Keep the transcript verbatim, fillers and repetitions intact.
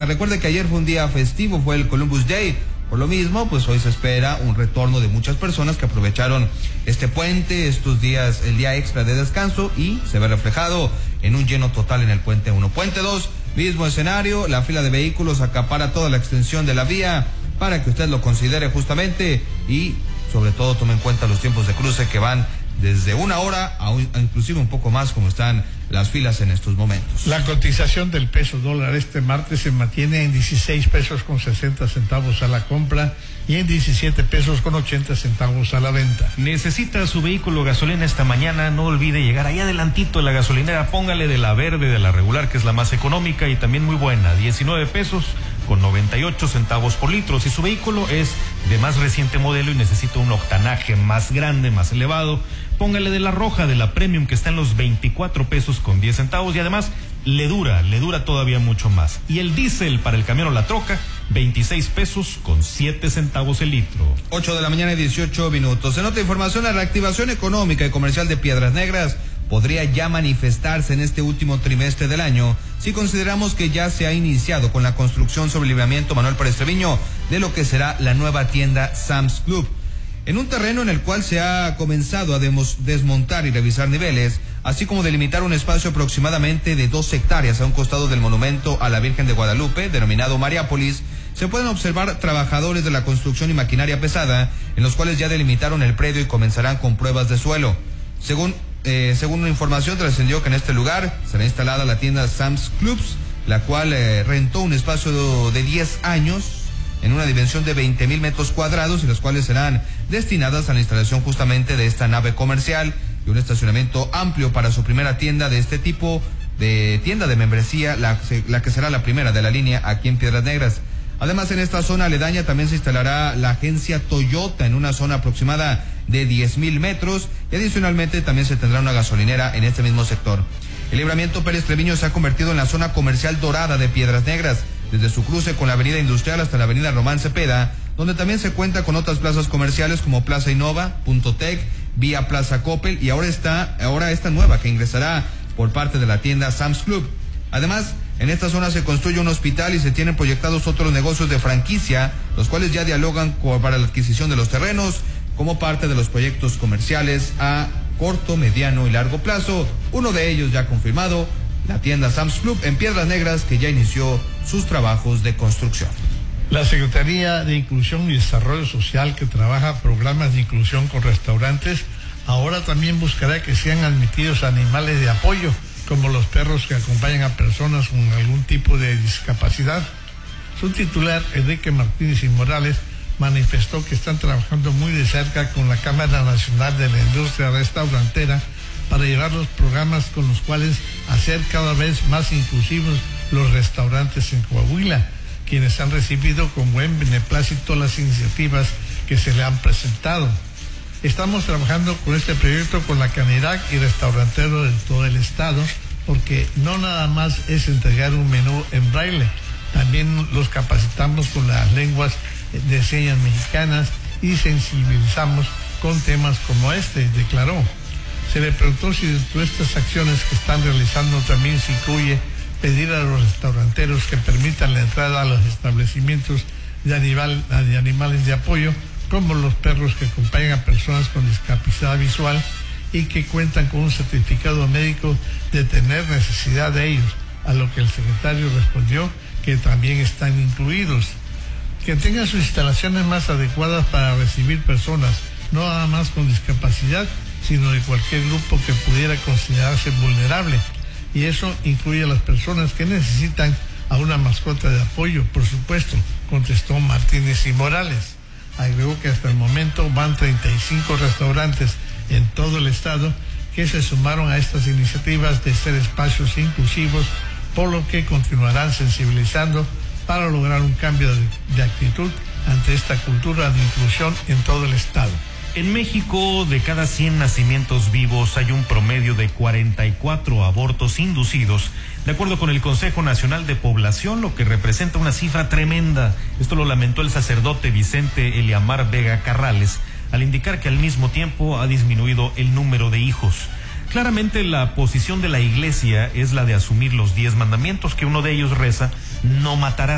Recuerde que ayer fue un día festivo, fue el Columbus Day. Por lo mismo, pues hoy se espera un retorno de muchas personas que aprovecharon este puente, estos días, el día extra de descanso, y se ve reflejado en un lleno total en el puente uno. Puente dos, mismo escenario, la fila de vehículos acapara toda la extensión de la vía para que usted lo considere justamente y sobre todo tome en cuenta los tiempos de cruce que van desde una hora a, un, a inclusive un poco más, como están las filas en estos momentos. La cotización del peso dólar este martes se mantiene en dieciséis pesos con sesenta centavos a la compra y en diecisiete pesos con ochenta centavos a la venta. Necesita su vehículo gasolina esta mañana, no olvide llegar ahí adelantito a la gasolinera, póngale de la verde, de la regular, que es la más económica y también muy buena, diecinueve pesos con noventa y ocho centavos por litro. Si su vehículo es de más reciente modelo y necesita un octanaje más grande, más elevado, póngale de la roja, de la premium, que está en los veinticuatro pesos con diez centavos y además le dura, le dura todavía mucho más. Y el diésel para el camión o la troca, veintiséis pesos con siete centavos el litro. ocho de la mañana y dieciocho minutos. En otra información, la reactivación económica y comercial de Piedras Negras podría ya manifestarse en este último trimestre del año si consideramos que ya se ha iniciado con la construcción sobre el libramiento Manuel Pérez Treviño de lo que será la nueva tienda Sam's Club. En un terreno en el cual se ha comenzado a desmontar y revisar niveles, así como delimitar un espacio aproximadamente de dos hectáreas a un costado del monumento a la Virgen de Guadalupe, denominado Mariápolis, se pueden observar trabajadores de la construcción y maquinaria pesada, en los cuales ya delimitaron el predio y comenzarán con pruebas de suelo. Según eh, según una información, trascendió que en este lugar será instalada la tienda Sam's Clubs, la cual eh, rentó un espacio de diez años en una dimensión de veinte mil metros cuadrados y las cuales serán destinadas a la instalación justamente de esta nave comercial y un estacionamiento amplio para su primera tienda de este tipo de tienda de membresía, la, la que será la primera de la línea aquí en Piedras Negras. Además, en esta zona aledaña también se instalará la agencia Toyota en una zona aproximada de diez mil metros y adicionalmente también se tendrá una gasolinera en este mismo sector. El libramiento Pérez Treviño se ha convertido en la zona comercial dorada de Piedras Negras, desde su cruce con la avenida Industrial hasta la avenida Román Cepeda, donde también se cuenta con otras plazas comerciales como Plaza Innova, Punto Tec, Vía Plaza Coppel y ahora está, ahora esta nueva que ingresará por parte de la tienda Sam's Club. Además, en esta zona se construye un hospital y se tienen proyectados otros negocios de franquicia, los cuales ya dialogan para la adquisición de los terrenos como parte de los proyectos comerciales a corto, mediano y largo plazo. Uno de ellos ya confirmado, la tienda Sam's Club en Piedras Negras, que ya inició sus trabajos de construcción. La Secretaría de Inclusión y Desarrollo Social, que trabaja programas de inclusión con restaurantes, ahora también buscará que sean admitidos animales de apoyo, como los perros que acompañan a personas con algún tipo de discapacidad. Su titular, Enrique Martínez y Morales, manifestó que están trabajando muy de cerca con la Cámara Nacional de la Industria Restaurantera para llevar los programas con los cuales hacer cada vez más inclusivos los restaurantes en Coahuila, quienes han recibido con buen beneplácito las iniciativas que se le han presentado. Estamos trabajando con este proyecto con la Canirac y restauranteros de todo el estado, porque no nada más es entregar un menú en braille, también los capacitamos con las lenguas de señas mexicanas y sensibilizamos con temas como este, declaró. Se le preguntó si dentro de estas acciones que están realizando también se incluye pedir a los restauranteros que permitan la entrada a los establecimientos de, animal, de animales de apoyo, como los perros que acompañan a personas con discapacidad visual y que cuentan con un certificado médico de tener necesidad de ellos, a lo que el secretario respondió que también están incluidos. Que tengan sus instalaciones más adecuadas para recibir personas, no nada más con discapacidad, sino de cualquier grupo que pudiera considerarse vulnerable. Y eso incluye a las personas que necesitan a una mascota de apoyo, por supuesto, contestó Martínez y Morales. Agregó que hasta el momento van treinta y cinco restaurantes en todo el estado que se sumaron a estas iniciativas de ser espacios inclusivos, por lo que continuarán sensibilizando para lograr un cambio de, de actitud ante esta cultura de inclusión en todo el estado. En México, de cada cien nacimientos vivos hay un promedio de cuarenta y cuatro abortos inducidos, de acuerdo con el Consejo Nacional de Población, lo que representa una cifra tremenda. Esto lo lamentó el sacerdote Vicente Eliamar Vega Carrales, al indicar que al mismo tiempo ha disminuido el número de hijos. Claramente la posición de la Iglesia es la de asumir los diez mandamientos, que uno de ellos reza: no matarás.